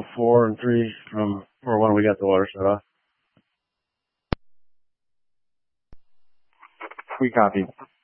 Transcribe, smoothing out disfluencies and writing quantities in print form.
4 and 3 from when we got the water shut off. We copy.